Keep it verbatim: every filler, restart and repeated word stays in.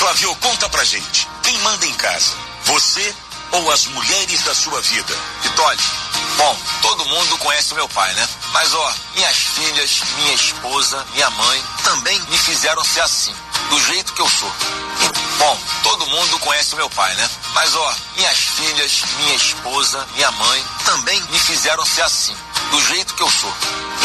Flávio, conta pra gente. Quem manda em casa? Você ou as mulheres da sua vida? Pitoli, bom, todo mundo conhece o meu pai, né? Mas ó, minhas filhas, minha esposa, minha mãe também me fizeram ser assim, do jeito que eu sou. Bom, todo mundo conhece o meu pai, né? Mas ó, minhas filhas, minha esposa, minha mãe também me fizeram ser assim, do jeito que eu sou.